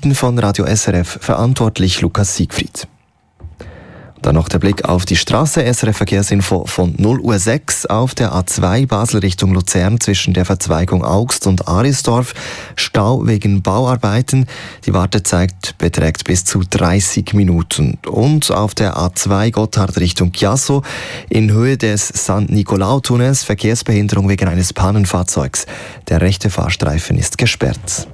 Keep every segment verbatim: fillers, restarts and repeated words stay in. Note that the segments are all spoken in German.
Nachrichten von Radio S R F, verantwortlich Lukas Siegfried. Dann noch der Blick auf die Straße. S R F-Verkehrsinfo von null Uhr sechs auf der A zwei Basel Richtung Luzern zwischen der Verzweigung Augst und Arisdorf. Stau wegen Bauarbeiten. Die Wartezeit beträgt bis zu dreißig Minuten. Und auf der A zwei Gotthard Richtung Chiasso in Höhe des San Nicolau-Tunnels Verkehrsbehinderung wegen eines Pannenfahrzeugs. Der rechte Fahrstreifen ist gesperrt.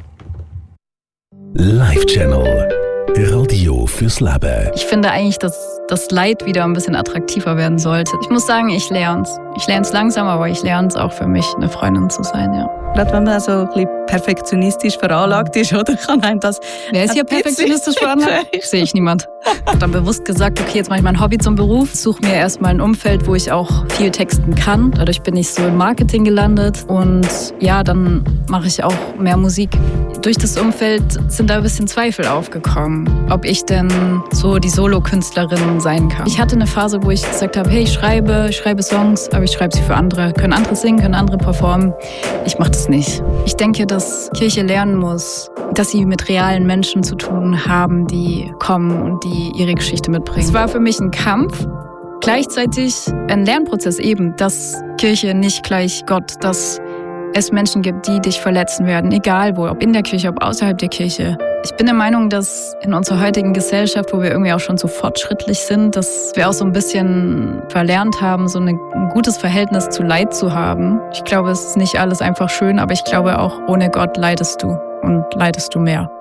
Live Channel. Radio fürs Leben. Ich finde eigentlich, dass das Leid wieder ein bisschen attraktiver werden sollte. Ich muss sagen, ich lerne es. Ich lerne es langsam, aber ich lerne es auch für mich, eine Freundin zu sein, ja. Gerade wenn man so ein bisschen perfektionistisch veranlagt ist, oder kann einem das... Wer ist hier perfektionistisch veranlagt? Sehe ich niemand. Ich habe dann bewusst gesagt, okay, jetzt mache ich mein Hobby zum Beruf, suche mir erstmal ein Umfeld, wo ich auch viel texten kann. Dadurch bin ich so im Marketing gelandet und ja, dann mache ich auch mehr Musik. Durch das Umfeld sind da ein bisschen Zweifel aufgekommen, ob ich denn so die Solo-Künstlerin sein kann. Ich hatte eine Phase, wo ich gesagt habe, hey, ich schreibe, ich schreibe Songs, aber ich schreibe sie für andere. Können andere singen, können andere performen. Ich mache das nicht. Ich denke, dass Kirche lernen muss, dass sie mit realen Menschen zu tun haben, die kommen und die ihre Geschichte mitbringen. Es war für mich ein Kampf, gleichzeitig ein Lernprozess eben, dass Kirche nicht gleich Gott, dass es Menschen gibt, die dich verletzen werden, egal wo, ob in der Kirche, ob außerhalb der Kirche. Ich bin der Meinung, dass in unserer heutigen Gesellschaft, wo wir irgendwie auch schon so fortschrittlich sind, dass wir auch so ein bisschen verlernt haben, so eine, ein gutes Verhältnis zu Leid zu haben. Ich glaube, es ist nicht alles einfach schön, aber ich glaube auch, ohne Gott leidest du und leidest du mehr.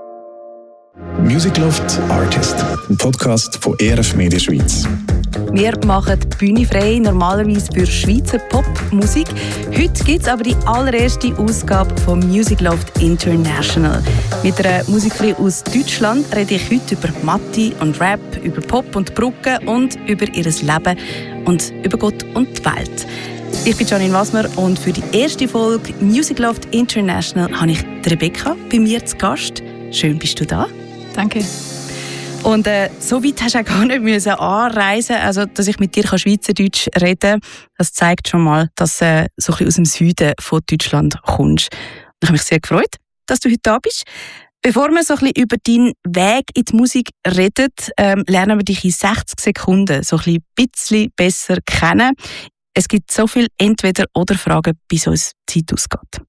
Music Loft Artist, ein Podcast von E R F Media Schweiz. Wir machen die Bühne frei, normalerweise für Schweizer Popmusik. Heute gibt es aber die allererste Ausgabe von Music Loft International. Mit einer Musikerin aus Deutschland rede ich heute über Matti und Rap, über Pop und Brücke und über ihr Leben und über Gott und die Welt. Ich bin Janine Wasmer und für die erste Folge Music Loft International habe ich Rebecca bei mir zu Gast. Schön, bist du da. Danke. Und äh, so weit hast du auch gar nicht müssen anreisen, also dass ich mit dir Schweizerdeutsch reden kann. Das zeigt schon mal, dass du äh, so ein bisschen aus dem Süden von Deutschland kommst. Ich habe mich sehr gefreut, dass du heute da bist. Bevor wir so ein bisschen über deinen Weg in die Musik reden, ähm, lernen wir dich in sechzig Sekunden so ein bisschen besser kennen. Es gibt so viele Entweder-oder-Fragen, bis uns die Zeit ausgeht.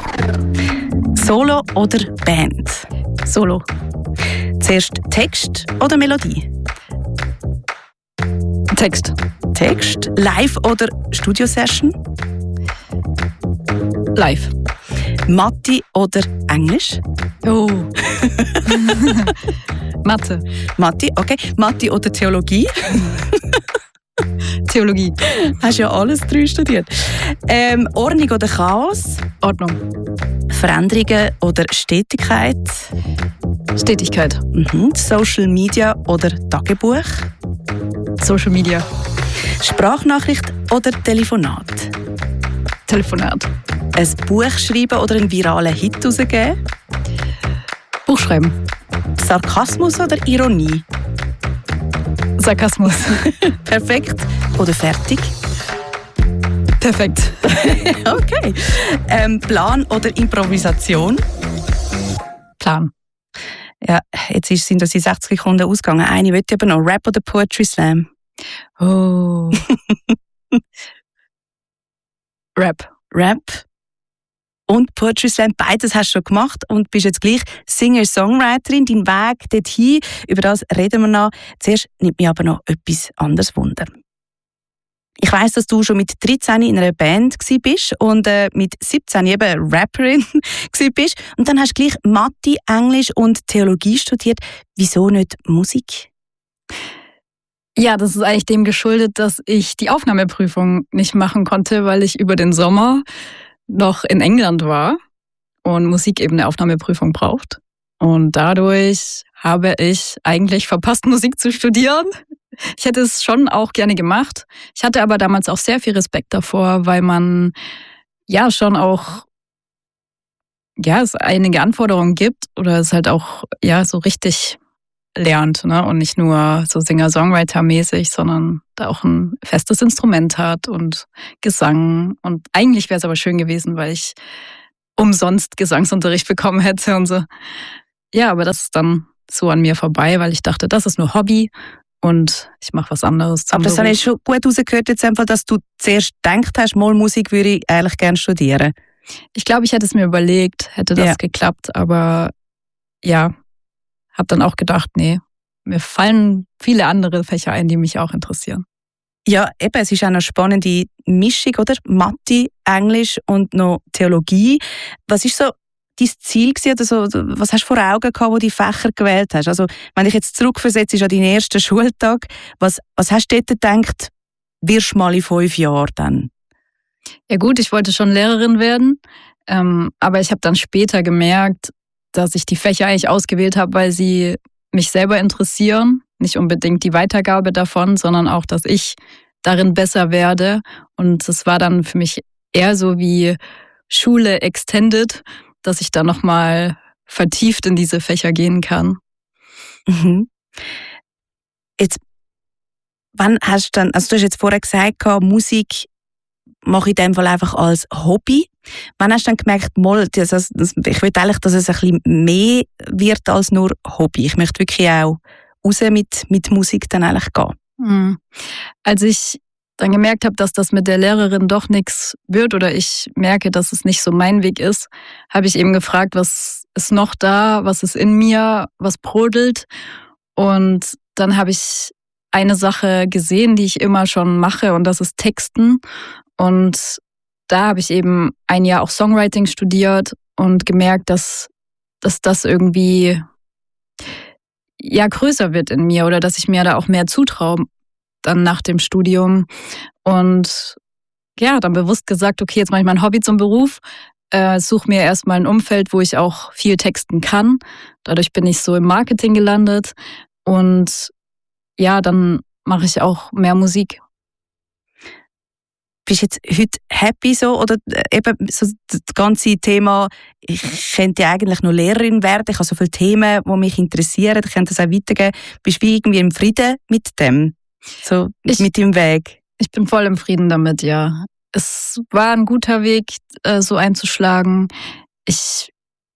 Solo oder Band? Solo. Zuerst Text oder Melodie? Text. Text. Live oder Studio-Session? Live. Mathe oder Englisch? Oh. Mathe. Mathe, okay. Mathe oder Theologie? Theologie. Hast ja alles drei studiert. Ähm, Ordnung oder Chaos? Ordnung. Veränderungen oder Stetigkeit? Stetigkeit. Mhm. Social Media oder Tagebuch? Social Media. Sprachnachricht oder Telefonat? Telefonat. Ein Buch schreiben oder einen viralen Hit rausgeben? Buch schreiben. Sarkasmus oder Ironie? Sarkasmus. Perfekt oder fertig? Perfekt. Okay. Ähm, Plan oder Improvisation? Plan. Ja, jetzt sind das in sechzig Sekunden ausgegangen. Eine will aber noch. Rap oder Poetry Slam? Oh. Rap. Rap und Poetry Slam, beides hast du schon gemacht und bist jetzt gleich Singer-Songwriterin. Dein Weg dorthin, über das reden wir noch. Zuerst nimmt mich aber noch etwas anderes wunder. Ich weiss, dass du schon mit dreizehn in einer Band warst und äh, mit siebzehn eben Rapperin warst. Und dann hast du gleich Mathe, Englisch und Theologie studiert. Wieso nicht Musik? Ja, das ist eigentlich dem geschuldet, dass ich die Aufnahmeprüfung nicht machen konnte, weil ich über den Sommer noch in England war und Musik eben eine Aufnahmeprüfung braucht. Und dadurch habe ich eigentlich verpasst, Musik zu studieren. Ich hätte es schon auch gerne gemacht. Ich hatte aber damals auch sehr viel Respekt davor, weil man ja schon auch ja, es einige Anforderungen gibt oder es halt auch ja so richtig lernt, ne? Und nicht nur so Singer-Songwriter-mäßig, sondern da auch ein festes Instrument hat und Gesang. Und eigentlich wäre es aber schön gewesen, weil ich umsonst Gesangsunterricht bekommen hätte und so. ja, aber das ist dann so an mir vorbei, weil ich dachte, das ist nur Hobby und ich mache was anderes zum Aber das Beruf. habe ich schon gut rausgehört, jetzt einfach, dass du zuerst gedacht hast, mal Musik würde ich eigentlich gerne studieren. Ich glaube, ich hätte es mir überlegt, hätte das Ja. geklappt, aber ja, habe dann auch gedacht, nee, mir fallen viele andere Fächer ein, die mich auch interessieren. Ja, eben, es ist auch eine spannende Mischung, oder? Mathe, Englisch und noch Theologie. Was ist so dein Ziel gewesen, oder so, was hast du vor Augen gehabt, wo du die Fächer gewählt hast? Also, wenn ich jetzt zurückversetze an deinen ersten Schultag, was, was hast du dort gedacht, wirst du mal in fünf Jahren dann? Ja gut, ich wollte schon Lehrerin werden, ähm, aber ich habe dann später gemerkt, dass ich die Fächer eigentlich ausgewählt habe, weil sie mich selber interessieren. Nicht unbedingt die Weitergabe davon, sondern auch, dass ich darin besser werde. Und es war dann für mich eher so wie Schule extended, dass ich dann nochmal vertieft in diese Fächer gehen kann. Mhm. Jetzt, wann hast du dann, also du hast jetzt vorher gesagt, Musik mache ich in dem Fall einfach als Hobby. Wann hast du dann gemerkt, mal, das, das, ich will eigentlich, dass es ein bisschen mehr wird als nur Hobby. Ich möchte wirklich auch raus mit, mit Musik dann eigentlich gehen. Mhm. Als ich dann gemerkt habe, dass das mit der Lehrerin doch nichts wird oder ich merke, dass es nicht so mein Weg ist, habe ich eben gefragt, was ist noch da, was ist in mir, was brodelt. Und dann habe ich eine Sache gesehen, die ich immer schon mache, und das ist Texten. Und da habe ich eben ein Jahr auch Songwriting studiert und gemerkt, dass, dass das irgendwie ja größer wird in mir oder dass ich mir da auch mehr zutraue dann nach dem Studium. Und ja, dann bewusst gesagt, okay, jetzt mache ich mein Hobby zum Beruf, äh, suche mir erstmal ein Umfeld, wo ich auch viel texten kann. Dadurch bin ich so im Marketing gelandet und ja, dann mache ich auch mehr Musik. Bist du jetzt heute happy so? Oder eben so das ganze Thema, ich könnte ja eigentlich nur Lehrerin werden, ich habe so viele Themen, die mich interessieren, ich könnte das auch weitergeben. Bist du irgendwie im Frieden mit dem? So ich, mit dem Weg? Ich bin voll im Frieden damit, ja. Es war ein guter Weg, äh, so einzuschlagen. Ich,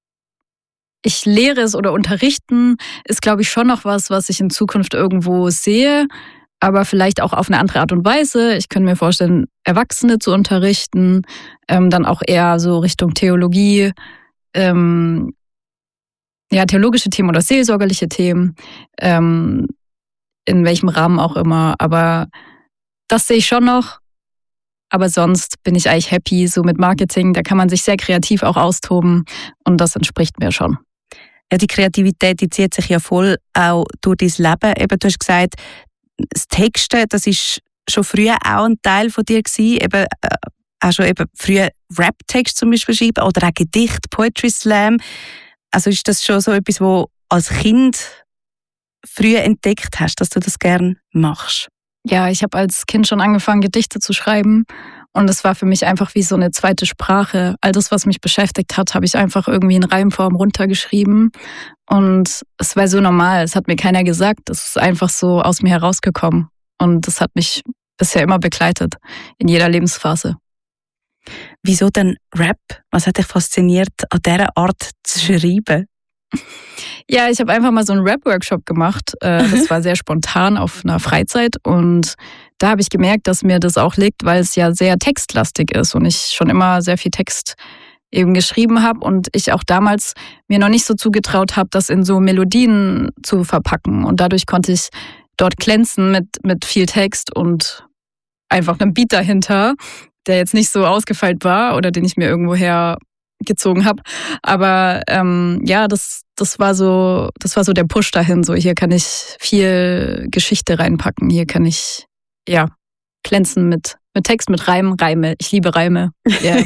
ich lehre es oder unterrichten ist, glaube ich, schon noch was, was ich in Zukunft irgendwo sehe. Aber vielleicht auch auf eine andere Art und Weise. Ich könnte mir vorstellen, Erwachsene zu unterrichten, ähm, dann auch eher so Richtung Theologie, ähm, ja, theologische Themen oder seelsorgerliche Themen, ähm, in welchem Rahmen auch immer. Aber das sehe ich schon noch. Aber sonst bin ich eigentlich happy, so mit Marketing. Da kann man sich sehr kreativ auch austoben und das entspricht mir schon. Ja, die Kreativität, die zieht sich ja voll auch durch dein Leben. Eben, du hast gesagt, das Texten, das ist schon früher auch ein Teil von dir gewesen. Eben, äh, auch schon eben früher Rap-Text zum Beispiel schreiben oder auch Gedicht, Poetry Slam. Also ist das schon so etwas, wo als Kind früher entdeckt hast, dass du das gern machst? Ja, ich habe als Kind schon angefangen, Gedichte zu schreiben. Und es war für mich einfach wie so eine zweite Sprache. All das, was mich beschäftigt hat, habe ich einfach irgendwie in Reimform runtergeschrieben. Und es war so normal. Es hat mir keiner gesagt. Es ist einfach so aus mir herausgekommen. Und das hat mich bisher immer begleitet, in jeder Lebensphase. Wieso denn Rap? Was hat dich fasziniert, an dieser Art zu schreiben? Ja, ich habe einfach mal so einen Rap-Workshop gemacht. Das war sehr spontan auf einer Freizeit. Und da habe ich gemerkt, dass mir das auch liegt, weil es ja sehr textlastig ist und ich schon immer sehr viel Text eben geschrieben habe und ich auch damals mir noch nicht so zugetraut habe, das in so Melodien zu verpacken. Und dadurch konnte ich dort glänzen mit, mit viel Text und einfach einem Beat dahinter, der jetzt nicht so ausgefeilt war oder den ich mir irgendwoher gezogen habe. Aber ähm, ja, das, das war so, das war so der Push dahin. So, hier kann ich viel Geschichte reinpacken. Hier kann ich ja glänzen mit, mit Text, mit Reimen, Reime. Ich liebe Reime. Yeah.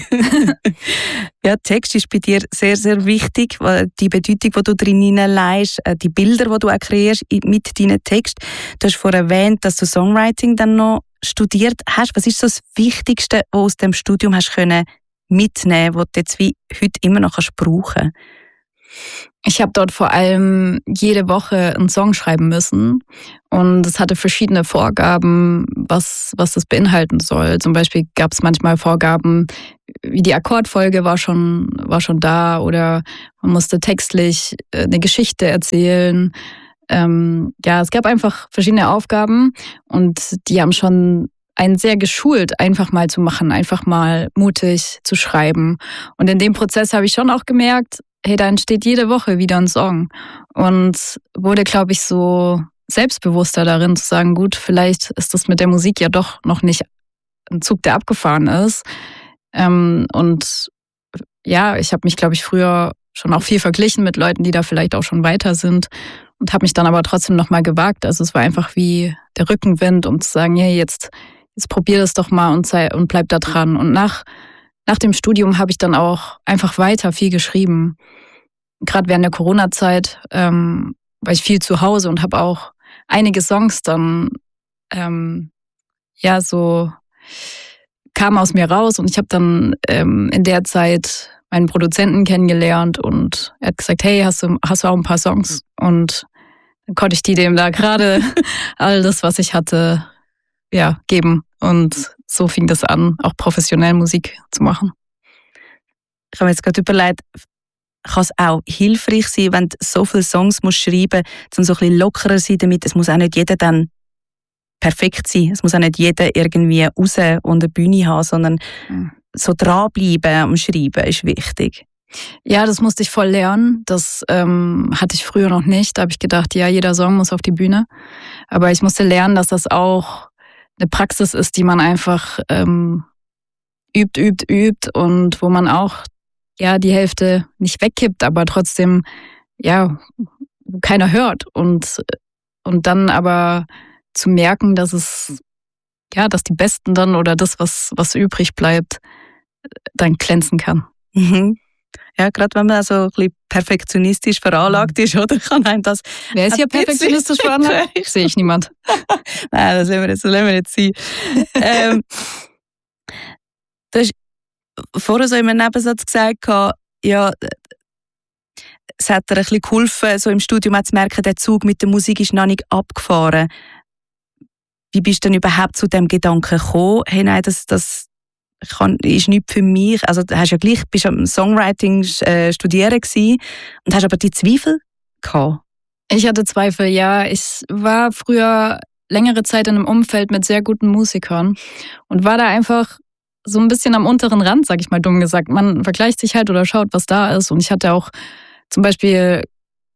Ja, Text ist bei dir sehr, sehr wichtig. Die Bedeutung, die du drin hineinlegst, die Bilder, die du auch kreierst mit deinen Text. Du hast vorhin erwähnt, dass du Songwriting dann noch studiert hast. Was ist so das Wichtigste, was du aus dem Studium hast können mitnehmen, was du jetzt wie heute immer noch brauchen kannst? Ich habe dort vor allem jede Woche einen Song schreiben müssen und es hatte verschiedene Vorgaben, was, was das beinhalten soll. Zum Beispiel gab es manchmal Vorgaben, wie die Akkordfolge war schon, war schon da oder man musste textlich eine Geschichte erzählen. Ähm, ja, es gab einfach verschiedene Aufgaben und die haben schon einen sehr geschult, einfach mal zu machen, einfach mal mutig zu schreiben. Und in dem Prozess habe ich schon auch gemerkt, hey, da entsteht jede Woche wieder ein Song. Und wurde, glaube ich, so selbstbewusster darin zu sagen, gut, vielleicht ist das mit der Musik ja doch noch nicht ein Zug, der abgefahren ist. Ähm, und ja, ich habe mich, glaube ich, früher schon auch viel verglichen mit Leuten, die da vielleicht auch schon weiter sind und habe mich dann aber trotzdem nochmal gewagt. Also es war einfach wie der Rückenwind, um zu sagen, hey, jetzt, jetzt probier das doch mal und, sei, und bleib da dran. Und nach, nach dem Studium habe ich dann auch einfach weiter viel geschrieben. Gerade während der Corona-Zeit ähm, war ich viel zu Hause und habe auch einige Songs dann ähm, ja so kamen aus mir raus und ich habe dann ähm, in der Zeit meinen Produzenten kennengelernt und er hat gesagt, hey, hast du, hast du auch ein paar Songs? Und dann konnte ich die dem da gerade all das, was ich hatte, ja, geben. Und so fing das an, auch professionell Musik zu machen. Ich habe mir jetzt gerade überlegt, kann es auch hilfreich sein, wenn du so viele Songs musst schreiben musst, um so ein bisschen lockerer sein damit. Es muss auch nicht jeder dann perfekt sein. Es muss auch nicht jeder irgendwie raus und eine Bühne haben, sondern mhm. so dranbleiben am Schreiben ist wichtig. Ja, das musste ich voll lernen. Das ähm, hatte ich früher noch nicht. Da habe ich gedacht, ja, jeder Song muss auf die Bühne. Aber ich musste lernen, dass das auch eine Praxis ist, die man einfach ähm, übt, übt, übt und wo man auch ja die Hälfte nicht wegkippt, aber trotzdem ja keiner hört und und dann aber zu merken, dass es ja, dass die Besten dann oder das, was was übrig bleibt, dann glänzen kann. Mhm. Ja, gerade wenn man so ein bisschen perfektionistisch veranlagt ist, oder kann einem das... Wer ist hier perfektionistisch veranlagt? Sehe ich niemand. Nein, das lassen wir jetzt, das lassen wir jetzt sein. ähm, du hast vorher so in einem Nebensatz gesagt, ja, es hat dir ein bisschen geholfen, so im Studium auch zu merken, der Zug mit der Musik ist noch nicht abgefahren. Wie bist du denn überhaupt zu dem Gedanken gekommen? Hey, nein, das, das kann, ist nichts für mich. Also, du hast ja gleich, bist am Songwriting äh, studieren gewesen und hast aber die Zweifel gehabt. Ich hatte Zweifel, ja. Ich war früher längere Zeit in einem Umfeld mit sehr guten Musikern und war da einfach so ein bisschen am unteren Rand, sag ich mal dumm gesagt. Man vergleicht sich halt oder schaut, was da ist. Und ich hatte auch zum Beispiel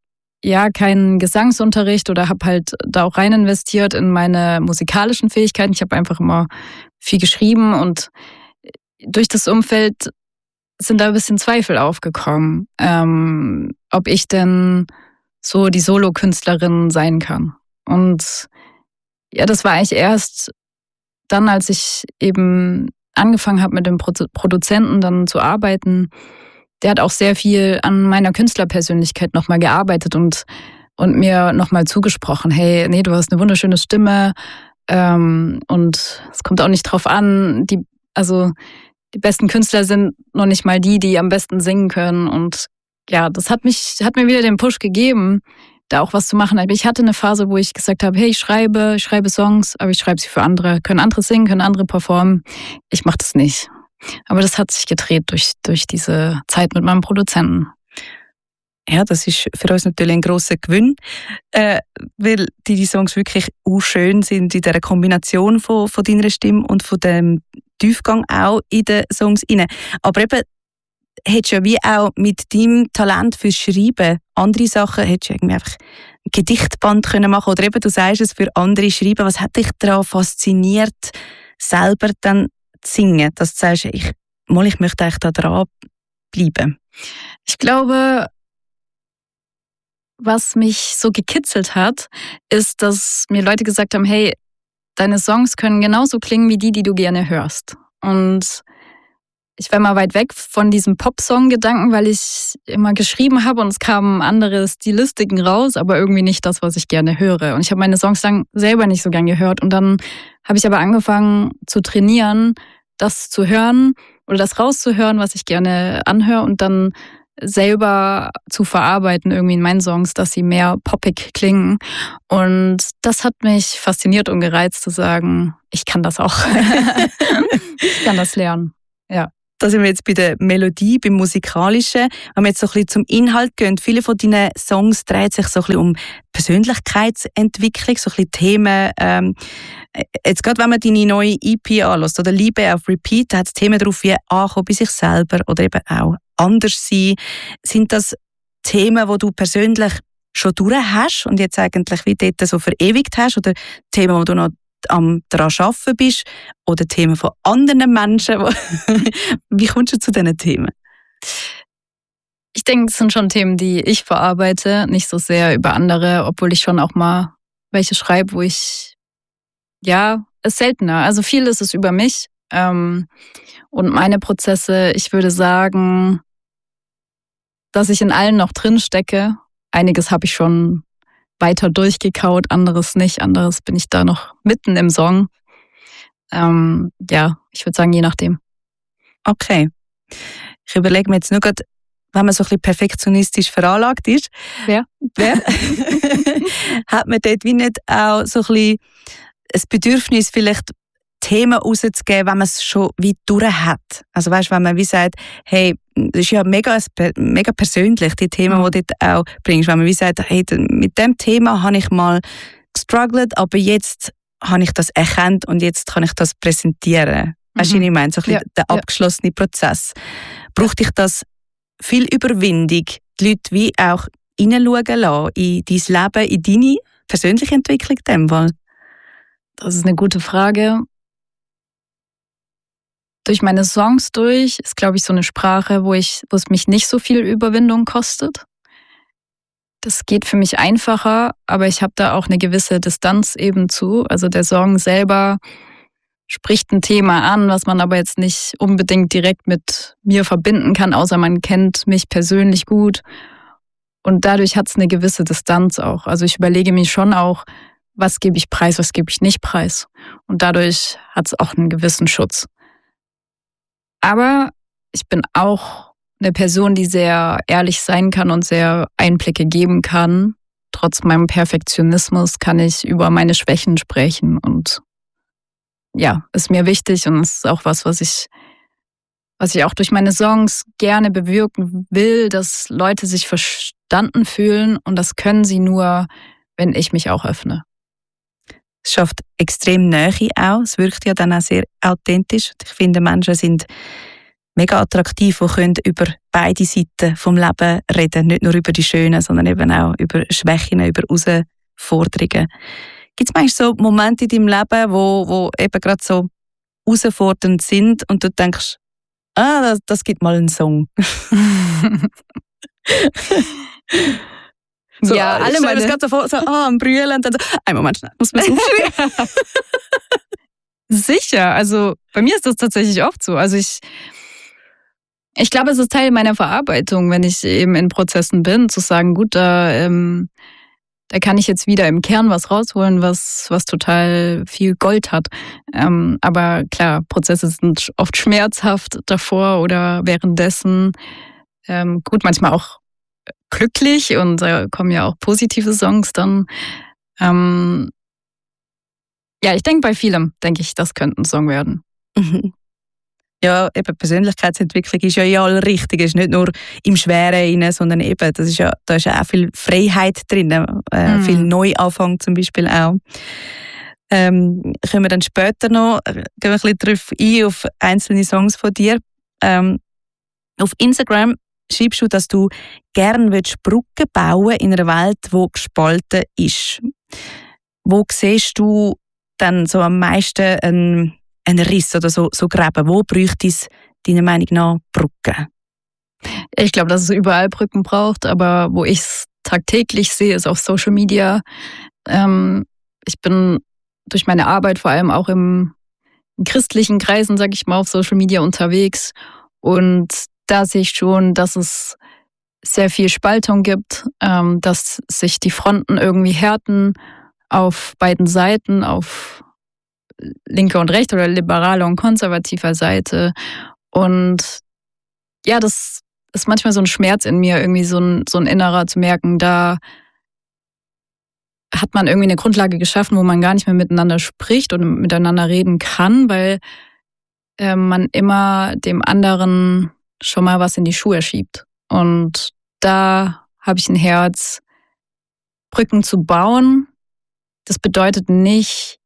ja keinen Gesangsunterricht oder habe halt da auch rein investiert in meine musikalischen Fähigkeiten. Ich habe einfach immer viel geschrieben und durch das Umfeld sind da ein bisschen Zweifel aufgekommen, ähm, ob ich denn so die Solokünstlerin sein kann. Und ja, das war eigentlich erst dann, als ich eben angefangen habe, mit dem Produzenten dann zu arbeiten. Der hat auch sehr viel an meiner Künstlerpersönlichkeit nochmal gearbeitet und, und mir nochmal zugesprochen, hey, nee, du hast eine wunderschöne Stimme ähm, und es kommt auch nicht drauf an, die, also die besten Künstler sind noch nicht mal die, die am besten singen können. Und ja, das hat mich, hat mir wieder den Push gegeben, da auch was zu machen. Aber ich hatte eine Phase, wo ich gesagt habe, hey, ich schreibe, ich schreibe Songs, aber ich schreibe sie für andere. Können andere singen, können andere performen. Ich mache das nicht. Aber das hat sich gedreht durch, durch diese Zeit mit meinem Produzenten. Ja, das ist für uns natürlich ein grosser Gewinn, äh, weil die, die Songs wirklich auch schön sind in dieser Kombination von, von deiner Stimme und von dem Tiefgang auch in den Songs rein. Aber eben, hättest du ja wie auch mit deinem Talent fürs Schreiben andere Sachen, hättest du irgendwie einfach ein Gedichtband können machen oder eben, du sagst es, für andere schreiben. Was hat dich daran fasziniert, selber dann zu singen, dass du sagst, ich, mal, ich möchte eigentlich da dran bleiben? Ich glaube, was mich so gekitzelt hat, ist, dass mir Leute gesagt haben, hey, deine Songs können genauso klingen wie die, die du gerne hörst. Und ich war mal weit weg von diesem Pop-Song-Gedanken, weil ich immer geschrieben habe und es kamen andere Stilistiken raus, aber irgendwie nicht das, was ich gerne höre. Und ich habe meine Songs dann selber nicht so gern gehört. Und dann habe ich aber angefangen zu trainieren, das zu hören oder das rauszuhören, was ich gerne anhöre und dann selber zu verarbeiten irgendwie in meinen Songs, dass sie mehr poppig klingen. Und das hat mich fasziniert und gereizt zu sagen, ich kann das auch. Ich kann das lernen. Ja. Da sind wir jetzt bei der Melodie, beim Musikalischen. Wenn wir jetzt so ein bisschen zum Inhalt gehen, viele von deinen Songs drehen sich so ein bisschen um Persönlichkeitsentwicklung, so ein bisschen Themen. Ähm, jetzt gerade, wenn man deine neue E P anhört, oder Liebe auf Repeat, da hat es Themen drauf wie Ankommen bei sich selber oder eben auch anders sein. Sind das Themen, die du persönlich schon durch hast und jetzt eigentlich wie dort so verewigt hast, oder Themen, die du noch am daran arbeiten bist, oder Themen von anderen Menschen? Wie kommst du zu diesen Themen? Ich denke, es sind schon Themen, die ich verarbeite, nicht so sehr über andere, obwohl ich schon auch mal welche schreibe, wo ich, ja, es ist seltener. Also viel ist es über mich ähm, und meine Prozesse. Ich würde sagen, dass ich in allen noch drin stecke. Einiges habe ich schon weiter durchgekaut, anderes nicht. Anderes bin ich da noch mitten im Song. Ähm, ja, ich würde sagen, je nachdem. Okay. Ich überlege mir jetzt nur gerade, wenn man so ein bisschen perfektionistisch veranlagt ist, Wer? Wer? hat man dort wie nicht auch so ein bisschen ein Bedürfnis, vielleicht Themen rauszugeben, wenn man es schon wie durch hat? Also weißt, wenn man wie sagt, hey, das ist ja mega, mega persönlich, die Themen, die du dort auch bringst. Wenn man wie sagt, hey, mit dem Thema habe ich mal gestruggelt, aber jetzt habe ich das erkannt und jetzt kann ich das präsentieren. Mhm. Weißt du, was ich meine? So ein bisschen ja, der abgeschlossene ja. Prozess. Braucht dich das viel Überwindung, die Leute wie auch hineinschauen lassen in dein Leben, in deine persönliche Entwicklung in dem Fall? Das ist eine gute Frage. Durch meine Songs durch ist, glaube ich, so eine Sprache, wo, ich, wo es mich nicht so viel Überwindung kostet. Das geht für mich einfacher, aber ich habe da auch eine gewisse Distanz eben zu. Also der Song selber spricht ein Thema an, was man aber jetzt nicht unbedingt direkt mit mir verbinden kann, außer man kennt mich persönlich gut. Und dadurch hat es eine gewisse Distanz auch. Also ich überlege mir schon auch, was gebe ich preis, was gebe ich nicht preis. Und dadurch hat es auch einen gewissen Schutz. Aber ich bin auch eine Person, die sehr ehrlich sein kann und sehr Einblicke geben kann. Trotz meinem Perfektionismus kann ich über meine Schwächen sprechen und ja, ist mir wichtig und es ist auch was, was ich, was ich auch durch meine Songs gerne bewirken will, dass Leute sich verstanden fühlen und das können sie nur, wenn ich mich auch öffne. Es schafft extrem Nähe auch. Es wirkt ja dann auch sehr authentisch. Ich finde, Menschen sind mega attraktiv, die können über beide Seiten vom Leben reden. Nicht nur über die Schönen, sondern eben auch über Schwächen, über Herausforderungen. Gibt es manchmal so Momente in deinem Leben, wo, wo eben gerade so herausfordernd sind und du denkst, ah, das, das gibt mal einen Song? So, ja, alle meine... Ich das so, so ah, am Brüllen und dann so, ein Moment, schnell, muss man es aufschreiben. Sicher, also bei mir ist das tatsächlich oft so. Also ich, ich glaube, es ist Teil meiner Verarbeitung, wenn ich eben in Prozessen bin, zu sagen, gut, da, ähm, da kann ich jetzt wieder im Kern was rausholen, was, was total viel Gold hat. Ähm, aber klar, Prozesse sind oft schmerzhaft davor oder währenddessen. Ähm, gut, manchmal auch glücklich und da kommen ja auch positive Songs dann. Ähm, ja, ich denke bei vielem, denke ich, das könnte ein Song werden. Mhm. Ja, eben Persönlichkeitsentwicklung ist ja in allem richtig. Es ist nicht nur im Schweren rein, sondern eben, das ist ja, da ist ja auch viel Freiheit drin, äh, mhm. viel Neuanfang zum Beispiel auch. Ähm, können wir dann später noch, gehen wir ein bisschen darauf ein, auf einzelne Songs von dir. Ähm, auf Instagram schreibst du, dass du gerne Brücken bauen in einer Welt, die gespalten ist. Wo siehst du dann so am meisten einen, einen Riss oder so, so Gräben? Wo bräuchte es deiner Meinung nach Brücken? Ich glaube, dass es überall Brücken braucht, aber wo ich es tagtäglich sehe, ist auf Social Media. Ähm, ich bin durch meine Arbeit vor allem auch im, in christlichen Kreisen, sage ich mal, auf Social Media unterwegs und da sehe ich schon, dass es sehr viel Spaltung gibt, ähm, dass sich die Fronten irgendwie härten auf beiden Seiten, auf linker und rechter oder liberaler und konservativer Seite. Und ja, das ist manchmal so ein Schmerz in mir, irgendwie so ein, so ein innerer zu merken, da hat man irgendwie eine Grundlage geschaffen, wo man gar nicht mehr miteinander spricht und miteinander reden kann, weil äh, man immer dem anderen schon mal was in die Schuhe schiebt. Und da habe ich ein Herz, Brücken zu bauen. Das bedeutet nicht,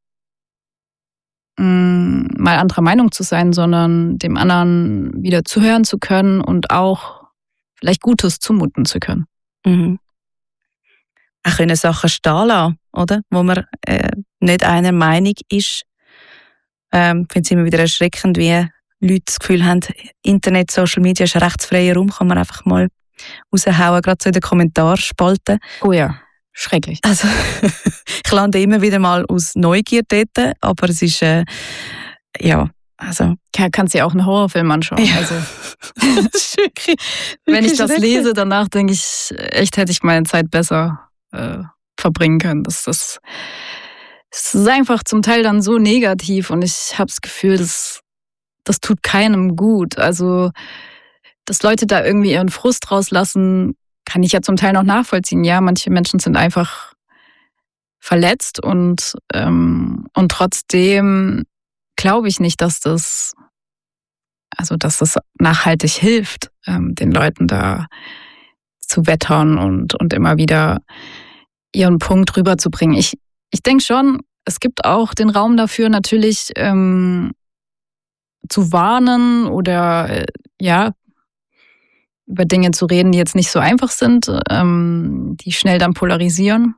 mh, mal anderer Meinung zu sein, sondern dem anderen wieder zuhören zu können und auch vielleicht Gutes zumuten zu können. Mhm. Auch können Sachen stehen lassen, oder? Wo man äh, nicht einer Meinung ist. Ähm, ich finde es immer wieder erschreckend, wie Leute das Gefühl haben, Internet, Social Media ist ein rechtsfreier Raum, kann man einfach mal raushauen, gerade so in den Kommentarspalten. Oh ja, schrecklich. Also, ich lande immer wieder mal aus Neugier dort, aber es ist, äh, ja, also... Ja, kannst dir auch einen Horrorfilm anschauen. Ja. Also, das ist wirklich, wenn ich das schrecklich. lese, danach denke ich, echt hätte ich meine Zeit besser äh, verbringen können. Das, das, das ist einfach zum Teil dann so negativ und ich habe das Gefühl, das, das tut keinem gut. Also, dass Leute da irgendwie ihren Frust rauslassen, kann ich ja zum Teil noch nachvollziehen. Ja, manche Menschen sind einfach verletzt und, ähm, und trotzdem glaube ich nicht, dass das, also dass das nachhaltig hilft, ähm, den Leuten da zu wettern und, und immer wieder ihren Punkt rüberzubringen. Ich, ich denke schon, es gibt auch den Raum dafür, natürlich ähm, zu warnen oder äh, ja, über Dinge zu reden, die jetzt nicht so einfach sind, ähm, die schnell dann polarisieren.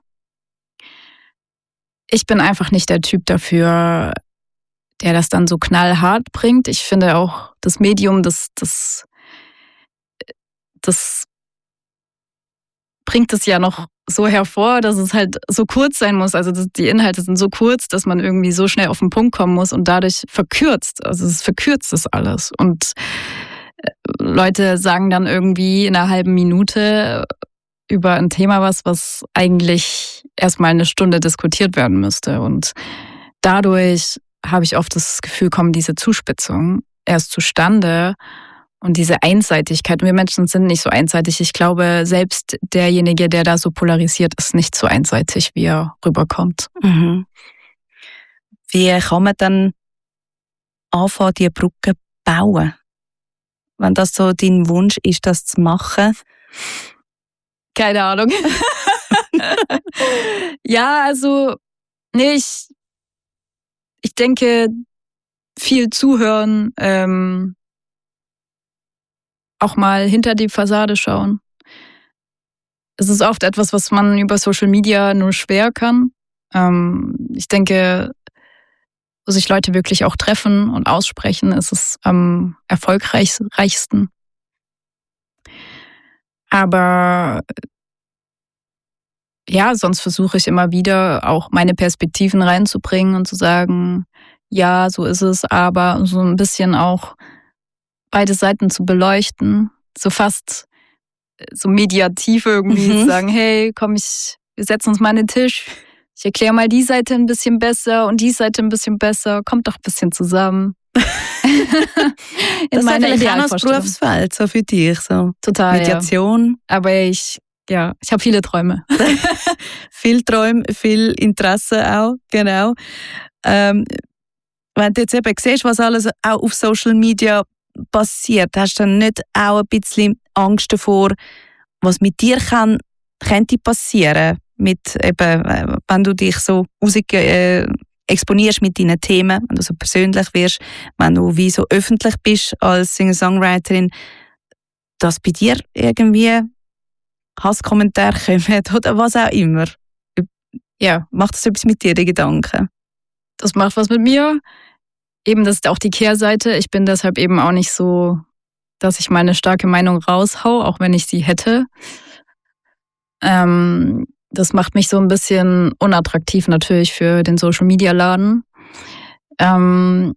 Ich bin einfach nicht der Typ dafür, der das dann so knallhart bringt. Ich finde auch, das Medium, das, das, das bringt es ja noch so hervor, dass es halt so kurz sein muss. Also das, die Inhalte sind so kurz, dass man irgendwie so schnell auf den Punkt kommen muss und dadurch verkürzt. Also es verkürzt das alles. Und Leute sagen dann irgendwie in einer halben Minute über ein Thema was, was eigentlich erstmal eine Stunde diskutiert werden müsste. Und dadurch habe ich oft das Gefühl, kommen diese Zuspitzungen erst zustande und diese Einseitigkeit. Wir Menschen sind nicht so einseitig. Ich glaube, selbst derjenige, der da so polarisiert, ist nicht so einseitig, wie er rüberkommt. Mhm. Wie kann man dann anfangen, diese Brücke bauen? Wenn das so dein Wunsch ist, das zu machen? Keine Ahnung. Ja, also, nee, ich, ich denke, viel zuhören, ähm, auch mal hinter die Fassade schauen. Es ist oft etwas, was man über Social Media nur schwer kann. Ähm, ich denke, wo sich Leute wirklich auch treffen und aussprechen, ist es am erfolgreichsten. Aber ja, sonst versuche ich immer wieder auch meine Perspektiven reinzubringen und zu sagen, ja, so ist es, aber so ein bisschen auch beide Seiten zu beleuchten, so fast so mediativ irgendwie Mhm. zu sagen, hey, komm, ich, wir setzen uns mal an den Tisch, ich erkläre mal die Seite ein bisschen besser und die Seite ein bisschen besser, kommt doch ein bisschen zusammen. In Das ist meiner eigentlich auch noch das Idealvorstellung. Berufsfeld so für dich, so Total, ja. Mediation. Aber ich, ja, ich habe viele Träume. Viel Träume, viel Interesse auch, genau. Ähm, wenn du jetzt eben siehst, was alles auch auf Social Media passiert, hast du dann nicht auch ein bisschen Angst davor, was mit dir kann, könnte passieren, mit eben, äh, wenn du dich so raus, äh, exponierst mit deinen Themen, wenn du so persönlich wirst, wenn du wie so öffentlich bist als Singer-Songwriterin, dass bei dir irgendwie Hasskommentare kommen oder was auch immer. Ja, Macht das etwas mit dir, die Gedanken? das macht was mit mir. Eben, das ist auch die Kehrseite. Ich bin deshalb eben auch nicht so, dass ich meine starke Meinung raushau, auch wenn ich sie hätte. Ähm, das macht mich so ein bisschen unattraktiv natürlich für den Social-Media-Laden. Ähm,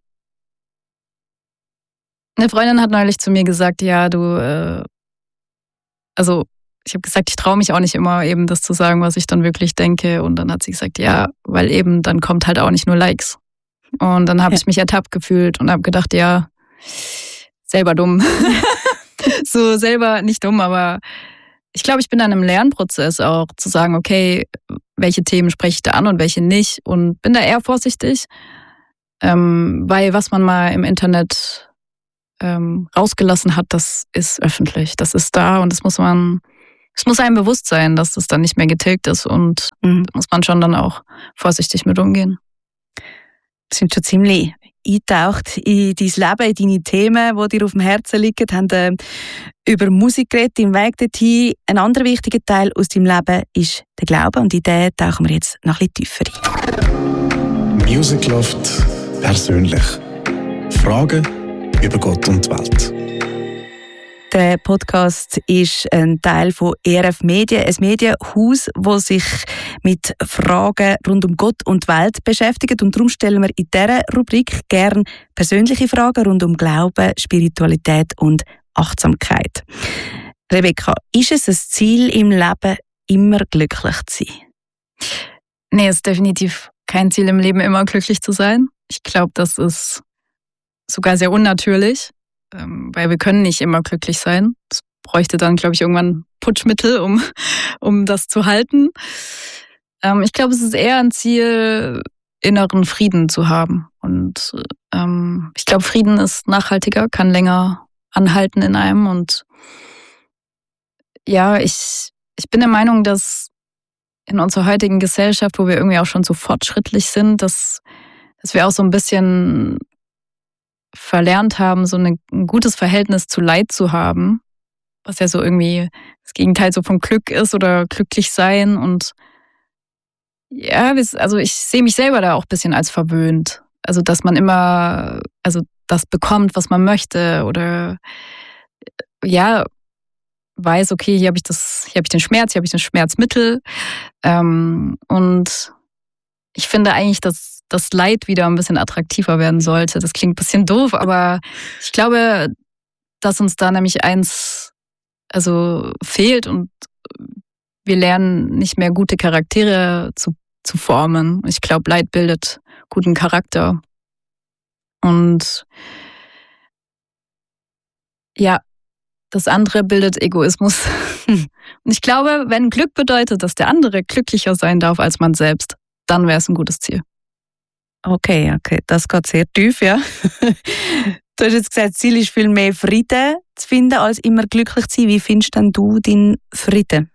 eine Freundin hat neulich zu mir gesagt, ja, du, äh, also ich habe gesagt, ich traue mich auch nicht immer eben das zu sagen, was ich dann wirklich denke. Und dann hat sie gesagt, ja, weil eben dann kommt halt auch nicht nur Likes. Und dann habe Ja. ich mich ertappt gefühlt und habe gedacht, ja, selber dumm. So selber nicht dumm, aber ich glaube, ich bin an einem Lernprozess auch zu sagen, okay, welche Themen spreche ich da an und welche nicht und bin da eher vorsichtig. Ähm, weil was man mal im Internet ähm, rausgelassen hat, das ist öffentlich. Das ist da und das muss man, es muss einem bewusst sein, dass das dann nicht mehr getilgt ist und mhm. da muss man schon dann auch vorsichtig mit umgehen. Wir sind schon ziemlich eingetaucht in dein Leben, in deine Themen, die dir auf dem Herzen liegen, haben äh, über Musik geredet, im Weg dorthin. Ein anderer wichtiger Teil aus deinem Leben ist der Glaube und in den tauchen wir jetzt noch ein bisschen tiefer ein. Music Loft persönlich. Fragen über Gott und die Welt. Der Podcast ist ein Teil von E R F Medien, ein Medienhaus, das sich mit Fragen rund um Gott und die Welt beschäftigt. Und darum stellen wir in dieser Rubrik gerne persönliche Fragen rund um Glauben, Spiritualität und Achtsamkeit. Rebecca, ist es ein Ziel im Leben, immer glücklich zu sein? Nee, es ist definitiv kein Ziel im Leben, immer glücklich zu sein. Ich glaube, das ist sogar sehr unnatürlich. Weil wir können nicht immer glücklich sein. Es bräuchte dann, glaube ich, irgendwann Putschmittel, um, um das zu halten. Ähm, ich glaube, es ist eher ein Ziel, inneren Frieden zu haben. Und ähm, ich glaube, Frieden ist nachhaltiger, kann länger anhalten in einem. Und ja, ich, ich bin der Meinung, dass in unserer heutigen Gesellschaft, wo wir irgendwie auch schon so fortschrittlich sind, dass, dass wir auch so ein bisschen verlernt haben, so eine, ein gutes Verhältnis zu Leid zu haben, was ja so irgendwie das Gegenteil so von Glück ist oder glücklich sein. Und ja, also ich sehe mich selber da auch ein bisschen als verwöhnt. Also dass man immer, also das bekommt, was man möchte oder ja, weiß, okay, hier habe ich das, hier habe ich den Schmerz, hier habe ich das Schmerzmittel. Ähm, und ich finde eigentlich, dass das Leid wieder ein bisschen attraktiver werden sollte. Das klingt ein bisschen doof, aber ich glaube, dass uns da nämlich eins also fehlt und wir lernen nicht mehr gute Charaktere zu, zu formen. Ich glaube, Leid bildet guten Charakter. Und ja, das andere bildet Egoismus. Und ich glaube, wenn Glück bedeutet, dass der andere glücklicher sein darf als man selbst, dann wäre es ein gutes Ziel. Okay, okay, das geht sehr tief, ja. Du hast jetzt gesagt, das Ziel ist viel mehr Frieden zu finden, als immer glücklich zu sein. Wie findest denn du deinen Frieden?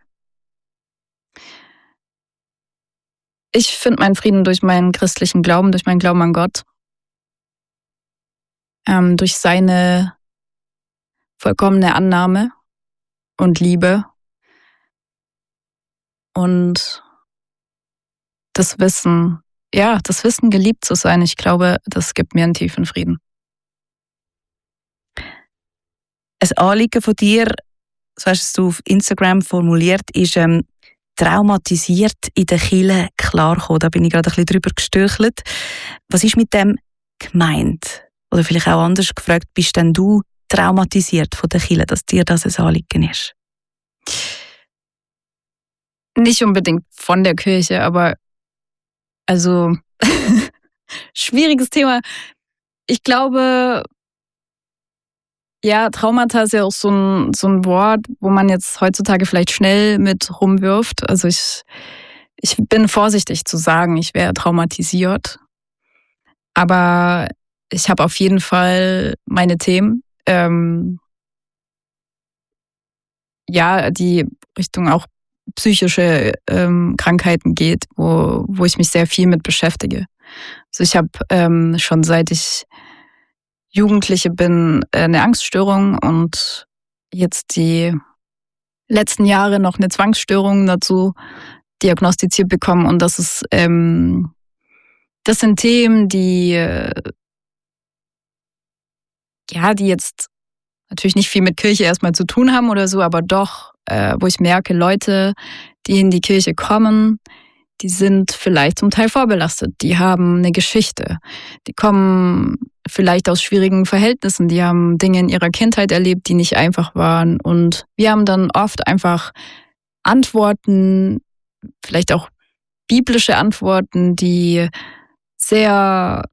Ich finde meinen Frieden durch meinen christlichen Glauben, durch meinen Glauben an Gott, ähm, durch seine vollkommene Annahme und Liebe und das Wissen, ja, das Wissen, geliebt zu sein, ich glaube, das gibt mir einen tiefen Frieden. Ein Anliegen von dir, so hast du es auf Instagram formuliert, ist ähm, traumatisiert in der Kirche klarkommen. Da bin ich gerade ein bisschen drüber gestürchelt. Was ist mit dem gemeint? Oder vielleicht auch anders gefragt, bist denn du traumatisiert von der Kirche, dass dir das ein Anliegen ist? Nicht unbedingt von der Kirche, aber also schwieriges Thema. Ich glaube, ja, Traumata ist ja auch so ein, so ein Wort, wo man jetzt heutzutage vielleicht schnell mit rumwirft. Also ich, ich bin vorsichtig zu sagen, ich wäre traumatisiert. Aber ich habe auf jeden Fall meine Themen. Ähm, ja, die Richtung auch psychische ähm, Krankheiten geht, wo, wo ich mich sehr viel mit beschäftige. Also ich habe ähm, schon seit ich Jugendliche bin äh, eine Angststörung und jetzt die letzten Jahre noch eine Zwangsstörung dazu diagnostiziert bekommen. Und das ist ähm, das sind Themen, die äh, ja, die jetzt natürlich nicht viel mit Kirche erstmal zu tun haben oder so, aber doch, äh, wo ich merke, Leute, die in die Kirche kommen, die sind vielleicht zum Teil vorbelastet. Die haben eine Geschichte. Die kommen vielleicht aus schwierigen Verhältnissen. Die haben Dinge in ihrer Kindheit erlebt, die nicht einfach waren. Und wir haben dann oft einfach Antworten, vielleicht auch biblische Antworten, die sehr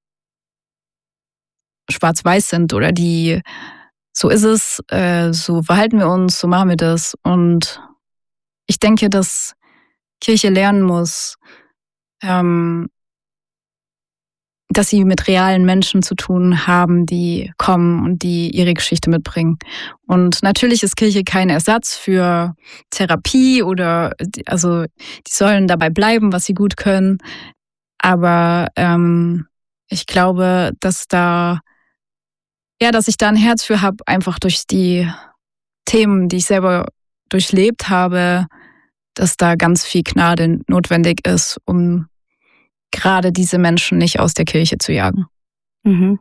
schwarz-weiß sind oder die so ist es, äh, so verhalten wir uns, so machen wir das. Und ich denke, dass Kirche lernen muss, ähm, dass sie mit realen Menschen zu tun haben, die kommen und die ihre Geschichte mitbringen. Und natürlich ist Kirche kein Ersatz für Therapie oder, also die sollen dabei bleiben, was sie gut können. Aber ähm, ich glaube, dass da, ja, dass ich da ein Herz für habe, einfach durch die Themen, die ich selber durchlebt habe, dass da ganz viel Gnade notwendig ist, um gerade diese Menschen nicht aus der Kirche zu jagen. Mhm.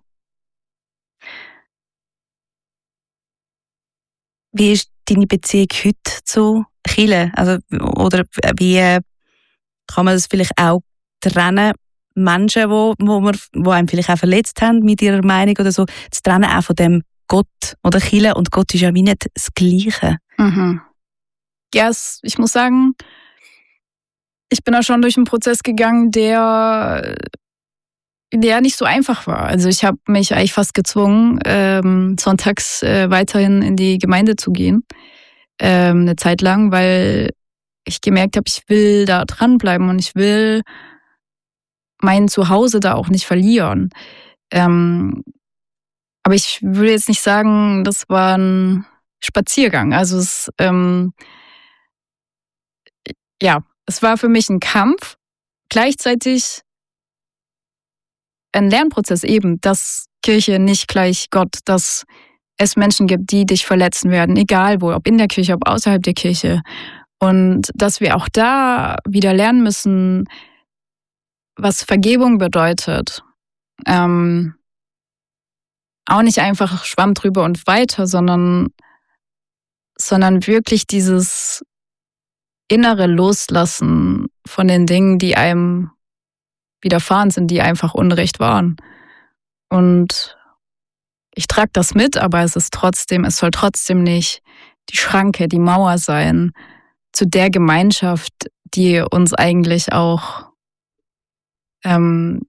Wie ist deine Beziehung heute zu Kirche? Also, oder wie kann man das vielleicht auch trennen? Menschen, wo, wo, wir, wo einem vielleicht auch verletzt haben mit ihrer Meinung oder so, zu trennen auch von dem Gott oder Kirche. Und Gott ist ja wie nicht das Gleiche. Mhm. Ja, es, ich muss sagen, ich bin da schon durch einen Prozess gegangen, der, der nicht so einfach war. Also ich habe mich eigentlich fast gezwungen, ähm, sonntags äh, weiterhin in die Gemeinde zu gehen, ähm, eine Zeit lang, weil ich gemerkt habe, ich will da dranbleiben und ich will mein Zuhause da auch nicht verlieren. Ähm, aber ich würde jetzt nicht sagen, das war ein Spaziergang. Also es, ähm, ja, es war für mich ein Kampf, gleichzeitig ein Lernprozess eben, dass Kirche nicht gleich Gott, dass es Menschen gibt, die dich verletzen werden, egal wo, ob in der Kirche, ob außerhalb der Kirche. Und dass wir auch da wieder lernen müssen, was Vergebung bedeutet. Ähm, auch nicht einfach Schwamm drüber und weiter, sondern, sondern wirklich dieses innere Loslassen von den Dingen, die einem widerfahren sind, die einfach Unrecht waren. Und ich trage das mit, aber es ist trotzdem, es soll trotzdem nicht die Schranke, die Mauer sein zu der Gemeinschaft, die uns eigentlich auch ähm,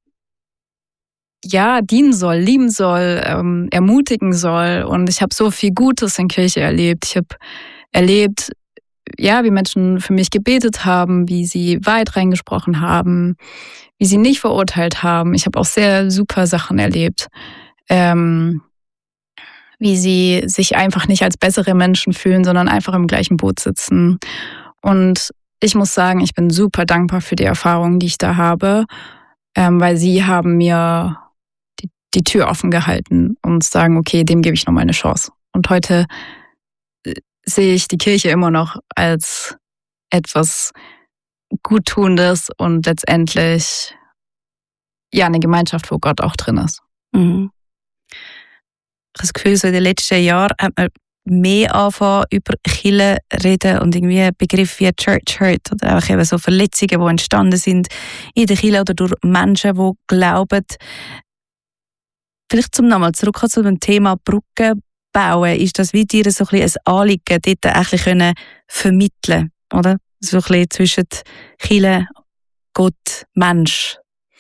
ja, dienen soll, lieben soll, ähm, ermutigen soll. Und ich habe so viel Gutes in Kirche erlebt. Ich habe erlebt, ja, wie Menschen für mich gebetet haben, wie sie Wahrheit reingesprochen haben, wie sie nicht verurteilt haben. Ich habe auch sehr super Sachen erlebt, ähm, wie sie sich einfach nicht als bessere Menschen fühlen, sondern einfach im gleichen Boot sitzen. Und ich muss sagen, ich bin super dankbar für die Erfahrungen, die ich da habe, ähm, weil sie haben mir die, die Tür offen gehalten und sagen, okay, dem gebe ich nochmal eine Chance. Und heute sehe ich die Kirche immer noch als etwas Guttunendes und letztendlich ja eine Gemeinschaft, wo Gott auch drin ist. Mhm. Ich habe das Gefühl, so in den letzten Jahren hat man mehr angefangen über Kirche reden und irgendwie Begriffe wie Church Hurt oder auch eben so Verletzungen, die entstanden sind in der Kirche oder durch Menschen, die glauben. Vielleicht zum nochmal zurück zu dem Thema Brücken bauen, ist das wie dir so ein bisschen ein Anliegen, dort ein bisschen vermitteln, oder? So ein bisschen zwischen Kirche, Gott, Mensch.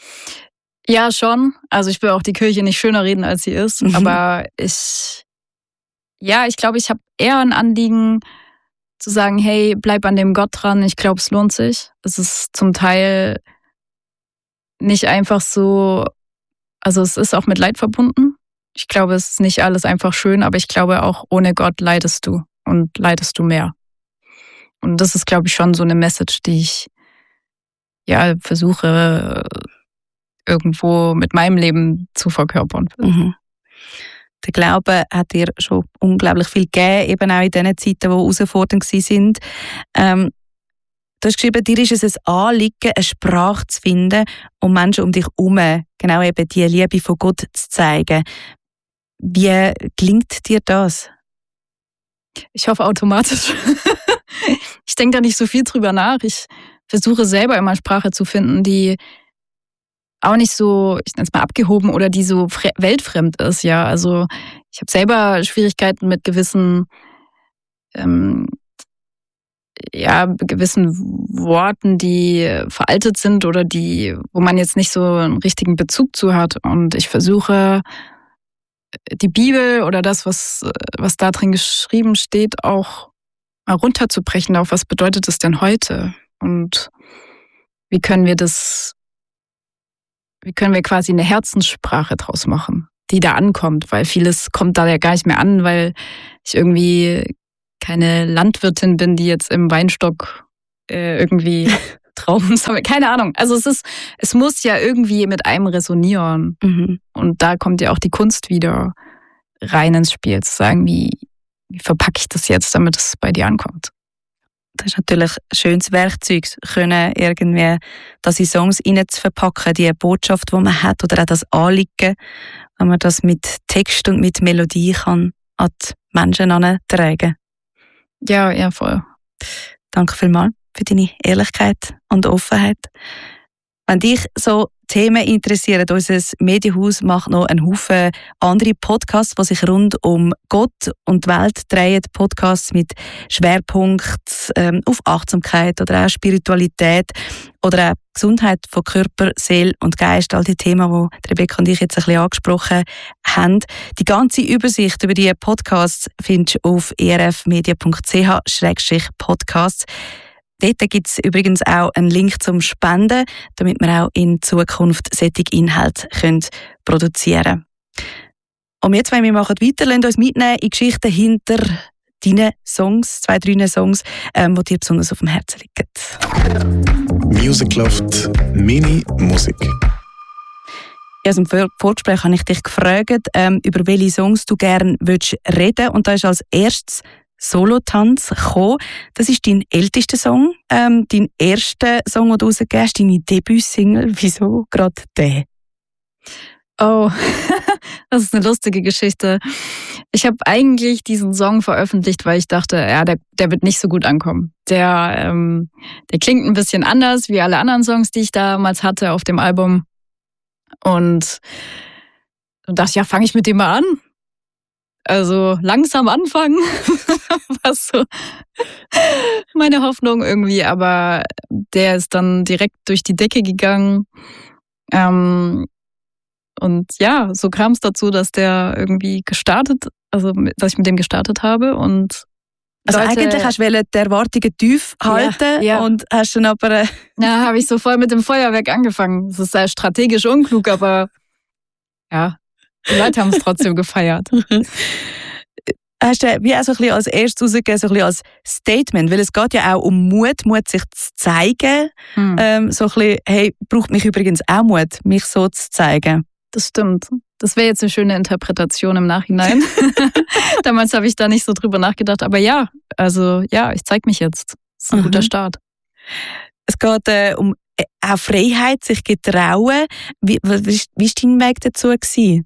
Ja, schon. Also ich will auch die Kirche nicht schöner reden, als sie ist. Mhm. Aber ich, ja, ich glaube, ich habe eher ein Anliegen zu sagen, hey, bleib an dem Gott dran. Ich glaube, es lohnt sich. Es ist zum Teil nicht einfach so, also es ist auch mit Leid verbunden. Ich glaube, es ist nicht alles einfach schön, aber ich glaube auch, ohne Gott leidest du und leidest du mehr. Und das ist, glaube ich, schon so eine Message, die ich ja versuche irgendwo mit meinem Leben zu verkörpern. Mhm. Der Glaube hat dir schon unglaublich viel gegeben, eben auch in den Zeiten, die herausfordernd waren. Ähm, du hast geschrieben, dir ist es ein Anliegen, eine Sprache zu finden, um Menschen um dich herum genau eben die Liebe von Gott zu zeigen. Wie gelingt dir das? Ich hoffe automatisch. Ich denke da nicht so viel drüber nach. Ich versuche selber immer Sprache zu finden, die auch nicht so, ich nenne es mal abgehoben oder die so weltfremd ist. Ja, also ich habe selber Schwierigkeiten mit gewissen, ähm, ja, gewissen Worten, die veraltet sind oder die, wo man jetzt nicht so einen richtigen Bezug zu hat. Und ich versuche die Bibel oder das, was, was da drin geschrieben steht, auch mal runterzubrechen auf, was bedeutet es denn heute? Und wie können wir das wie können wir quasi eine Herzenssprache draus machen, die da ankommt, weil vieles kommt da ja gar nicht mehr an, weil ich irgendwie keine Landwirtin bin, die jetzt im Weinstock äh, irgendwie Trauben sammelt. Keine Ahnung. Also es ist, es muss ja irgendwie mit einem resonieren. Mhm. Und da kommt ja auch die Kunst wieder rein ins Spiel, zu sagen, wie, wie verpacke ich das jetzt, damit es bei dir ankommt. Das ist natürlich ein schönes Werkzeug, können irgendwie das in Songs rein zu verpacken, die Botschaft, die man hat, oder auch das Anliegen, wenn man das mit Text und mit Melodie kann an die Menschen herantragen. Ja, ja, voll. Danke vielmals für deine Ehrlichkeit und Offenheit. Wenn dich so Themen interessieren, unser Medienhaus macht noch einen Haufen andere Podcasts, die sich rund um Gott und die Welt drehen. Podcasts mit Schwerpunkt ähm, auf Achtsamkeit oder auch Spiritualität oder auch Gesundheit von Körper, Seele und Geist. All die Themen, die Rebecca und ich jetzt ein bisschen angesprochen haben. Die ganze Übersicht über diese Podcasts findest du auf e r f media punkt c h slash podcasts. Dort gibt es übrigens auch einen Link zum Spenden, damit wir auch in Zukunft solche Inhalte produzieren können. Und jetzt wollen wir machen weiter, lasst uns mitnehmen in Geschichten hinter deinen Songs, zwei, drei Songs, ähm, die dir besonders auf dem Herzen liegen. Music Loft Mini Musik. Ja, also im Vorgespräch habe ich dich gefragt, ähm, über welche Songs du gerne reden willst. Und da ist als erstes Solotanz gekommen. Das ist dein ältester Song, ähm, dein erster Song, den du rausgegeben hast, deine Debütsingle. Wieso gerade der? Oh, das ist eine lustige Geschichte. Ich habe eigentlich diesen Song veröffentlicht, weil ich dachte, ja, der, der wird nicht so gut ankommen. Der, ähm, der klingt ein bisschen anders wie alle anderen Songs, die ich damals hatte auf dem Album. Und dann dachte ich, ja, fange ich mit dem mal an. Also langsam anfangen, was so meine Hoffnung irgendwie, aber der ist dann direkt durch die Decke gegangen. Ähm, und ja, so kam es dazu, dass der irgendwie gestartet, also dass ich mit dem gestartet habe. Und also Leute, eigentlich hast du die Erwartungen tief halten ja, ja. und hast dann aber... Ja, habe ich so voll mit dem Feuerwerk angefangen. Das ist sehr strategisch unklug, aber ja, die Leute haben es trotzdem gefeiert. Hast du wie auch so ein bisschen als erstes rausgegeben, so ein bisschen als Statement, weil es geht ja auch um Mut, Mut sich zu zeigen. Hm. Ähm, so ein bisschen, hey, braucht mich übrigens auch Mut, mich so zu zeigen. Das stimmt. Das wäre jetzt eine schöne Interpretation im Nachhinein. Damals habe ich da nicht so drüber nachgedacht, aber ja, also ja, ich zeige mich jetzt. Das ist ein mhm. guter Start. Es geht äh, um äh, auch Freiheit, sich getrauen. Wie, wie, wie war dein Weg dazu gewesen?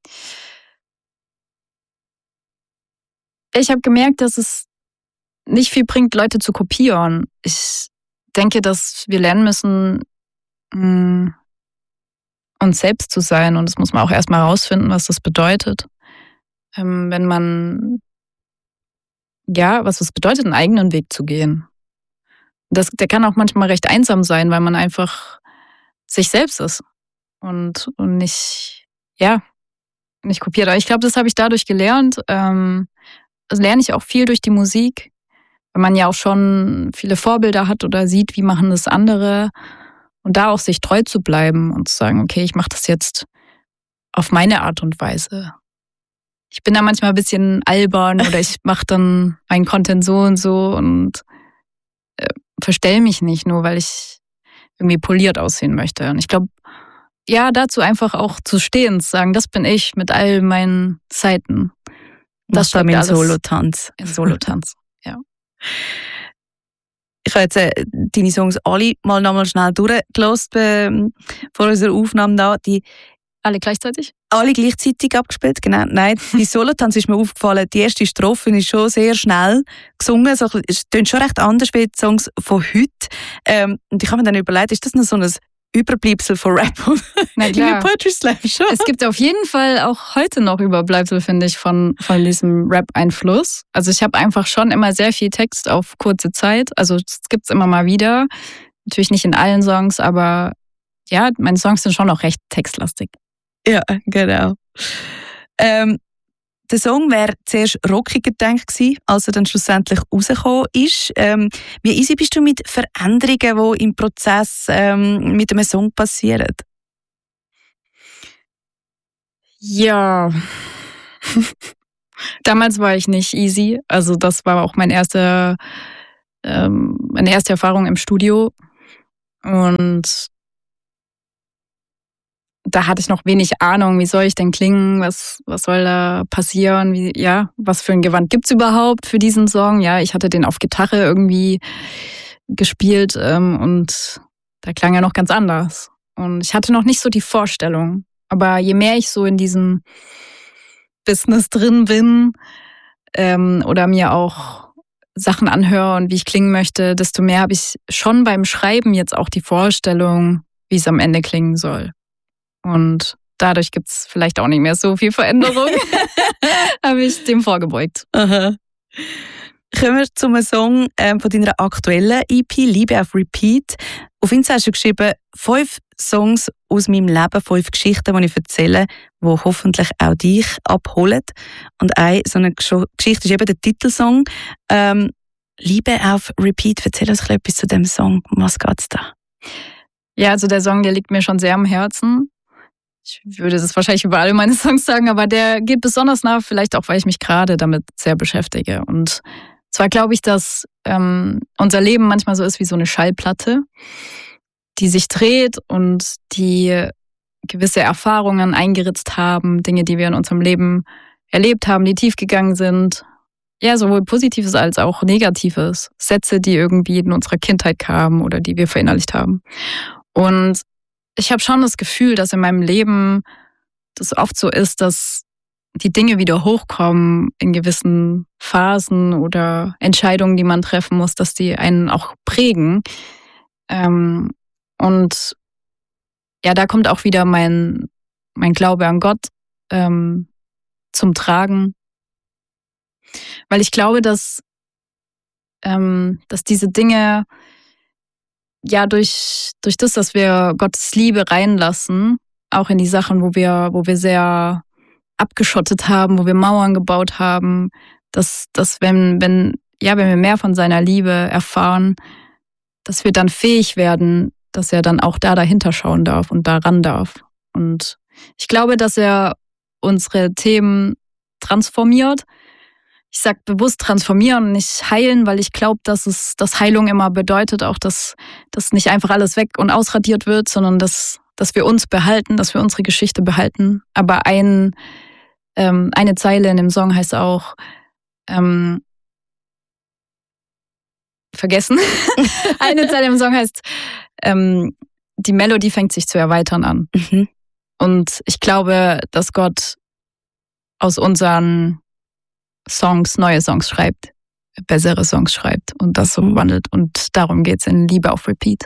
Ich habe gemerkt, dass es nicht viel bringt, Leute zu kopieren. Ich denke, dass wir lernen müssen, mh, uns selbst zu sein. Und das muss man auch erstmal herausfinden, was das bedeutet. Ähm, wenn man, ja, was es bedeutet, einen eigenen Weg zu gehen. Das, der kann auch manchmal recht einsam sein, weil man einfach sich selbst ist. Und, und nicht, ja, nicht kopiert. Aber ich glaube, das habe ich dadurch gelernt. Ähm, das lerne ich auch viel durch die Musik. Wenn man ja auch schon viele Vorbilder hat oder sieht, wie machen das andere. Und da auch sich treu zu bleiben und zu sagen, okay, ich mache das jetzt auf meine Art und Weise. Ich bin da manchmal ein bisschen albern oder ich mache dann meinen Content so und so und äh, verstell mich nicht, nur weil ich irgendwie poliert aussehen möchte. Und ich glaube, ja, dazu einfach auch zu stehen, zu sagen, das bin ich mit all meinen Seiten. Das steckt alles in Solotanz. In Solotanz, ja. Ich habe jetzt äh, deine Songs alle mal nochmal schnell durchgelassen äh, vor unserer Aufnahme da. Die alle gleichzeitig? Alle gleichzeitig abgespielt, genau. Nein, bei Solotanz ist mir aufgefallen, die erste Strophe ist schon sehr schnell gesungen. So, es klingt schon recht anders wie die Songs von heute. Ähm, und ich habe mir dann überlegt, ist das noch so ein Überbleibsel von Rap? Na klar. Poetry Slam schon. Es gibt auf jeden Fall auch heute noch Überbleibsel, finde ich, von, von diesem Rap-Einfluss. Also ich habe einfach schon immer sehr viel Text auf kurze Zeit. Also es gibt es immer mal wieder. Natürlich nicht in allen Songs, aber ja, meine Songs sind schon auch recht textlastig. Ja, genau. Ähm, der Song wäre zuerst rockiger gedacht gewesen, als er dann schlussendlich rausgekommen ist. Ähm, wie easy bist du mit Veränderungen, die im Prozess ähm, mit einem Song passieren? Ja, damals war ich nicht easy. Also das war auch mein erste, ähm, meine erste Erfahrung im Studio. Und da hatte ich noch wenig Ahnung, wie soll ich denn klingen, was, was soll da passieren, wie, ja, was für ein Gewand gibt's überhaupt für diesen Song. Ja, ich hatte den auf Gitarre irgendwie gespielt ähm, und da klang er noch ganz anders. Und ich hatte noch nicht so die Vorstellung. Aber je mehr ich so in diesem Business drin bin ähm, oder mir auch Sachen anhöre und wie ich klingen möchte, desto mehr habe ich schon beim Schreiben jetzt auch die Vorstellung, wie es am Ende klingen soll. Und dadurch gibt es vielleicht auch nicht mehr so viel Veränderung. Habe ich dem vorgebeugt. Aha. Kommen wir zu einem Song ähm, von deiner aktuellen E P, «Liebe auf Repeat». Auf Insta hast du geschrieben, fünf Songs aus meinem Leben, fünf Geschichten, die ich erzähle, die hoffentlich auch dich abholen. Und eine so eine Geschichte ist eben der Titelsong. Ähm, «Liebe auf Repeat». Erzähl uns etwas zu dem Song. Um was geht es da? Ja, also der Song, der liegt mir schon sehr am Herzen. Ich würde das wahrscheinlich über alle meine Songs sagen, aber der geht besonders nah, vielleicht auch, weil ich mich gerade damit sehr beschäftige. Und zwar glaube ich, dass ähm, unser Leben manchmal so ist wie so eine Schallplatte, die sich dreht und die gewisse Erfahrungen eingeritzt haben, Dinge, die wir in unserem Leben erlebt haben, die tief gegangen sind. Ja, sowohl Positives als auch Negatives. Sätze, die irgendwie in unserer Kindheit kamen oder die wir verinnerlicht haben. Und ich habe schon das Gefühl, dass in meinem Leben das oft so ist, dass die Dinge wieder hochkommen in gewissen Phasen oder Entscheidungen, die man treffen muss, dass die einen auch prägen. Ähm, und ja, da kommt auch wieder mein, mein Glaube an Gott ähm, zum Tragen. Weil ich glaube, dass, ähm, dass diese Dinge ja durch, durch das, dass wir Gottes Liebe reinlassen, auch in die Sachen, wo wir, wo wir sehr abgeschottet haben, wo wir Mauern gebaut haben, dass, dass wenn, wenn, ja, wenn wir mehr von seiner Liebe erfahren, dass wir dann fähig werden, dass er dann auch da dahinter schauen darf und da ran darf. Und ich glaube, dass er unsere Themen transformiert. Ich sage bewusst transformieren, nicht heilen, weil ich glaube, dass es, dass Heilung immer bedeutet, auch dass, dass nicht einfach alles weg und ausradiert wird, sondern dass, dass wir uns behalten, dass wir unsere Geschichte behalten. Aber ein, ähm, eine Zeile in dem Song heißt auch, ähm, vergessen, eine Zeile im Song heißt, ähm, die Melodie fängt sich zu erweitern an. Mhm. Und ich glaube, dass Gott aus unseren Songs, neue Songs schreibt, bessere Songs schreibt und das so wandelt. Und darum geht es in Liebe auf Repeat.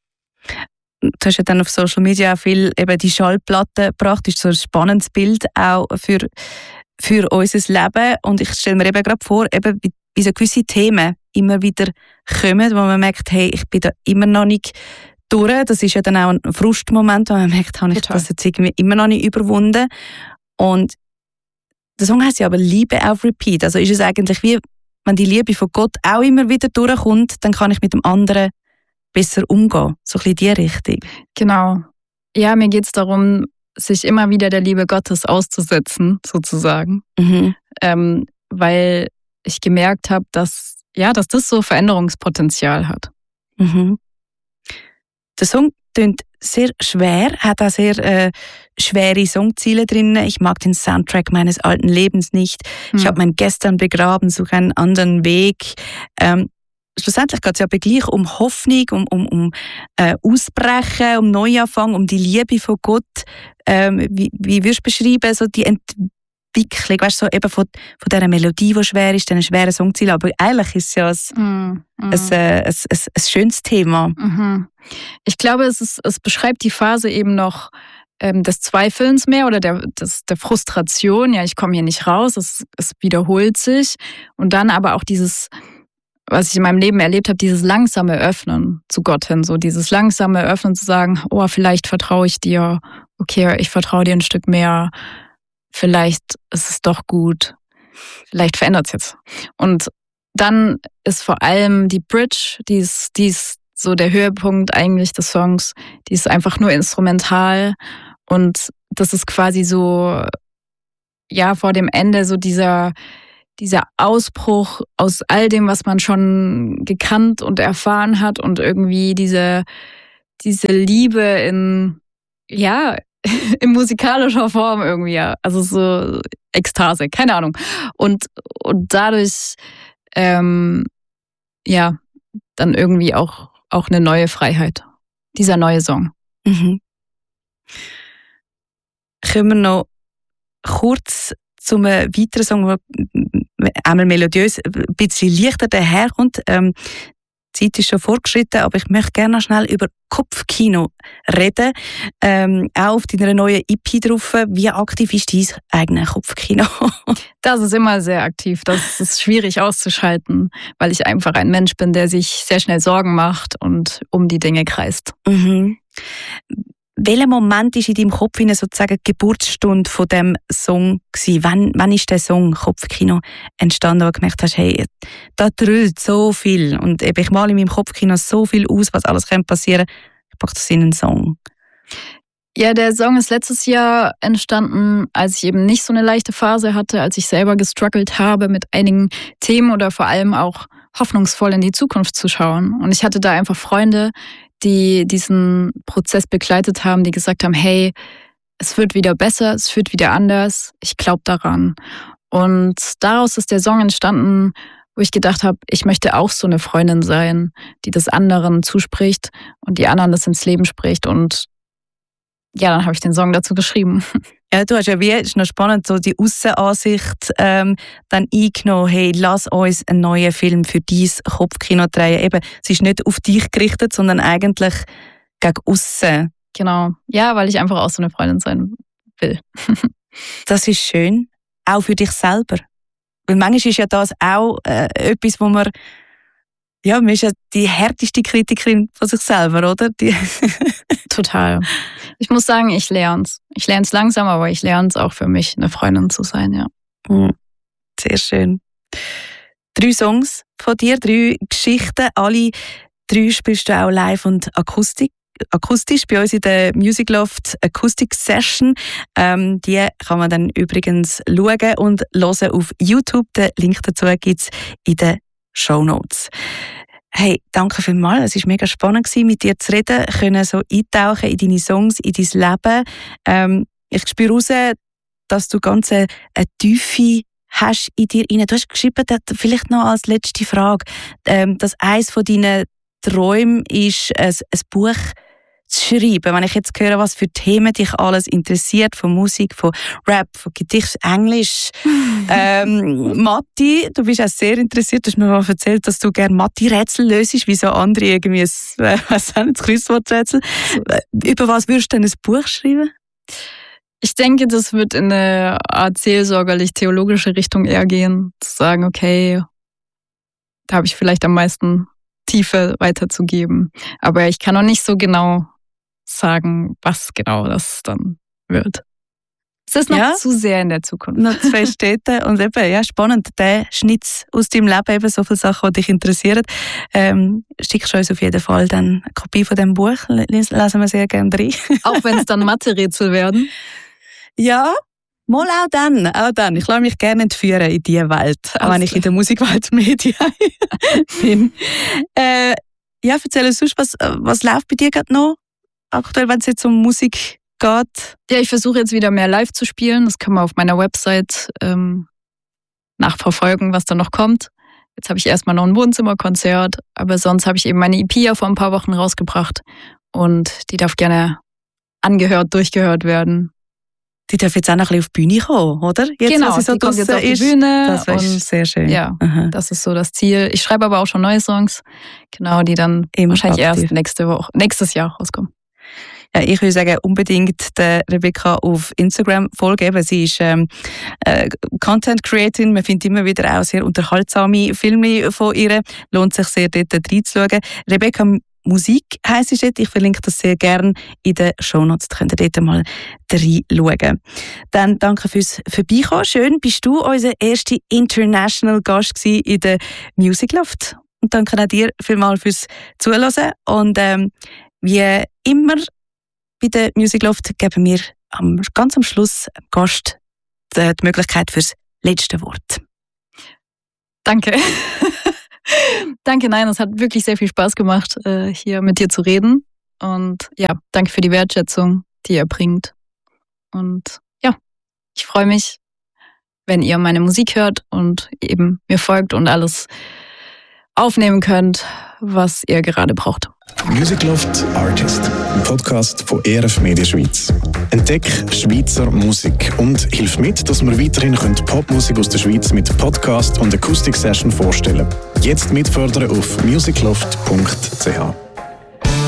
Du hast ja dann auf Social Media auch viel eben die Schallplatte gebracht. Das ist so ein spannendes Bild auch für, für unser Leben. Und ich stelle mir eben gerade vor, eben wie, wie so gewisse Themen immer wieder kommen, wo man merkt, hey, ich bin da immer noch nicht durch. Das ist ja dann auch ein Frustmoment, wo man merkt, habe ich Total. das jetzt irgendwie immer noch nicht überwunden. Und der Song heisst ja aber «Liebe auf Repeat». Also ist es eigentlich wie, wenn die Liebe von Gott auch immer wieder durchkommt, dann kann ich mit dem anderen besser umgehen. So ein bisschen die Richtung. Genau. Ja, mir geht es darum, sich immer wieder der Liebe Gottes auszusetzen, sozusagen. Mhm. Ähm, weil ich gemerkt habe, dass, ja, dass das so Veränderungspotenzial hat. Mhm. Der Song klingt sehr schwer, hat auch sehr äh, schwere Songziele drin. Ich mag den Soundtrack meines alten Lebens nicht. Mhm. Ich habe mein Gestern begraben, suche einen anderen Weg. Ähm, schlussendlich geht es ja aber gleich um Hoffnung, um, um, um äh, Ausbrechen, um Neuanfang, um die Liebe von Gott. Ähm, wie, wie würdest du beschreiben, so die Entwicklung, weißt du, so eben von, von dieser Melodie, die schwer ist, diesen schweren Songziel, aber eigentlich ist es ja ein, Mhm. ein, ein, ein, ein, ein schönes Thema. Mhm. Ich glaube, es, ist, es beschreibt die Phase eben noch ähm, des Zweifelns mehr oder der, des, der Frustration. Ja, ich komme hier nicht raus, es, es wiederholt sich. Und dann aber auch dieses, was ich in meinem Leben erlebt habe, dieses langsame Öffnen zu Gott hin. So dieses langsame Öffnen zu sagen, oh, vielleicht vertraue ich dir. Okay, ich vertraue dir ein Stück mehr. Vielleicht ist es doch gut. Vielleicht verändert es jetzt. Und dann ist vor allem die Bridge, die ist, die ist so der Höhepunkt eigentlich des Songs. Die ist einfach nur instrumental und das ist quasi so, ja, vor dem Ende so dieser, dieser Ausbruch aus all dem, was man schon gekannt und erfahren hat und irgendwie diese, diese Liebe in, ja, in musikalischer Form irgendwie, ja. Also so Ekstase, keine Ahnung. Und, und dadurch, ähm, ja, dann irgendwie auch, auch eine neue Freiheit. Dieser neue Song. Mhm. Können wir noch kurz zu einem weiteren Song, der einmal melodiös, ein bisschen leichter daherkommt. Ähm, die Zeit ist schon fortgeschritten, aber ich möchte gerne noch schnell über Kopfkino reden. Ähm, auch auf deiner neuen E P drauf. Wie aktiv ist dein eigenes Kopfkino? Das ist immer sehr aktiv. Das ist schwierig auszuschalten, weil ich einfach ein Mensch bin, der sich sehr schnell Sorgen macht und um die Dinge kreist. Mhm. Welcher Moment ist in deinem Kopf sozusagen die Geburtsstunde von dem Song gewesen? Wann, wann ist der Song Kopfkino entstanden, wo du gemerkt hast, hey, da drüllt so viel und eben, ich male in meinem Kopfkino so viel aus, was alles passieren kann, ich packe das in einen Song? Ja, der Song ist letztes Jahr entstanden, als ich eben nicht so eine leichte Phase hatte, als ich selber gestruggelt habe mit einigen Themen oder vor allem auch hoffnungsvoll in die Zukunft zu schauen. Und ich hatte da einfach Freunde, die diesen Prozess begleitet haben, die gesagt haben, hey, es wird wieder besser, es wird wieder anders, ich glaube daran. Und daraus ist der Song entstanden, wo ich gedacht habe, ich möchte auch so eine Freundin sein, die das anderen zuspricht und die anderen das ins Leben spricht. Und ja, dann habe ich den Song dazu geschrieben. Ja, du hast ja wie, ist noch spannend, so die Aussenansicht ähm, dann eingenommen, hey, lass uns einen neuen Film für dein Kopfkino drehen. Eben, es ist nicht auf dich gerichtet, sondern eigentlich gegen aussen. Genau, ja, weil ich einfach auch so eine Freundin sein will. Das ist schön, auch für dich selber. Weil manchmal ist ja das auch äh, etwas, wo man, ja, man ist ja die härteste Kritikerin von sich selber, oder? Die Total. Ich muss sagen, ich lerne es. Ich lerne es langsam, aber ich lerne es auch für mich, eine Freundin zu sein, ja. Sehr schön. Drei Songs von dir, drei Geschichten. Alle drei spielst du auch live und Akustik. akustisch bei uns in der Music Loft Acoustic Session. Ähm, die kann man dann übrigens schauen und hören auf YouTube. Den Link dazu gibt es in den Shownotes. Hey, danke vielmals. Es war mega spannend, mit dir zu reden, können so eintauchen in deine Songs, in dein Leben. Ähm, ich spüre raus, dass du ganz eine, eine Tiefe hast in dir rein. Du hast geschrieben, vielleicht noch als letzte Frage, ähm, dass eines von deinen Träumen ist, ein, ein Buch zu schreiben. Wenn ich jetzt höre, was für Themen dich alles interessiert, von Musik, von Rap, von Gedicht, Englisch, ähm, Mathe, du bist auch sehr interessiert, du hast mir mal erzählt, dass du gerne Mathe-Rätsel löst, wie so andere irgendwie ein, äh, was ein Kreuzworträtsel. Über was würdest du denn ein Buch schreiben? Ich denke, das wird in eine Art seelsorgerlich-theologische Richtung eher gehen. Zu sagen, okay, da habe ich vielleicht am meisten Tiefe weiterzugeben. Aber ich kann noch nicht so genau sagen, was genau das dann wird. Es ist noch ja, zu sehr in der Zukunft. Noch zwei Städte und eben, ja, spannend, der Schnitt aus deinem Leben, eben so viele Sachen, die dich interessieren. Ähm, schickst du uns auf jeden Fall dann eine Kopie von diesem Buch, lesen wir sehr gerne rein. Auch wenn es dann Mathe-Rätsel werden? Ja, mal auch dann, auch dann. Ich lasse mich gerne entführen in diese Welt, auch also, wenn ich in der Musikwelt Medien bin. Äh, ja, erzähl uns sonst, was, was läuft bei dir gerade noch aktuell, wenn es jetzt um Musik geht? Ja, ich versuche jetzt wieder mehr live zu spielen. Das kann man auf meiner Website ähm, nachverfolgen, was da noch kommt. Jetzt habe ich erstmal noch ein Wohnzimmerkonzert, aber sonst habe ich eben meine E P ja vor ein paar Wochen rausgebracht und die darf gerne angehört, durchgehört werden. Die darf jetzt auch noch ein bisschen auf die Bühne kommen, oder? Jetzt, genau, sie so die kommt jetzt auf die ist. Bühne. Das ist sehr schön. Ja, Aha. Das ist so das Ziel. Ich schreibe aber auch schon neue Songs, genau, die dann Immer wahrscheinlich aktiv. erst nächste Woche, nächstes Jahr rauskommen. Ja, ich würde sagen, unbedingt der Rebecca auf Instagram folgen. Sie ist ähm, äh, Content Creatorin. Man findet immer wieder auch sehr unterhaltsame Filme von ihr. Lohnt sich sehr, dort reinzuschauen. Rebecca Musik heisst es dort. Ich verlinke das sehr gerne in den Shownotes. Da könnt ihr dort mal reinschauen. Dann danke fürs Vorbeikommen. Schön, bist du unser erster International Gast gewesen in der Music Loft. Und danke auch dir vielmals fürs Zuhören. Und ähm, wie immer bei der Music Loft geben wir am, ganz am Schluss dem Gast die, die Möglichkeit fürs letzte Wort. Danke. Danke, nein, es hat wirklich sehr viel Spaß gemacht, hier mit dir zu reden. Und ja, danke für die Wertschätzung, die ihr bringt. Und ja, ich freue mich, wenn ihr meine Musik hört und eben mir folgt und alles aufnehmen könnt, was ihr gerade braucht. Music Loft Artist, ein Podcast von E R F Media Schweiz. Entdeck Schweizer Musik und hilf mit, dass wir weiterhin Popmusik aus der Schweiz mit Podcast und Akustik-Session vorstellen. Jetzt mitfördern auf musicloft punkt c h.